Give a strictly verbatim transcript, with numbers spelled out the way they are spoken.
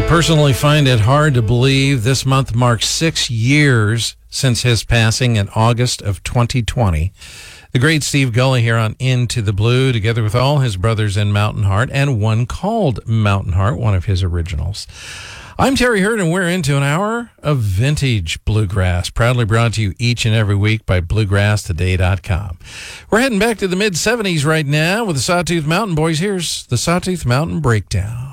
personally find it hard to believe this month marks six years since his passing in August of twenty twenty. The great Steve Gully here on Into the Blue, together with all his brothers in Mountain Heart and one called Mountain Heart, one of his originals. I'm Terry Hurd, and we're into an hour of vintage bluegrass, proudly brought to you each and every week by bluegrass today dot com. We're heading back to the mid seventies right now with the Sawtooth Mountain Boys. Here's the Sawtooth Mountain Breakdown.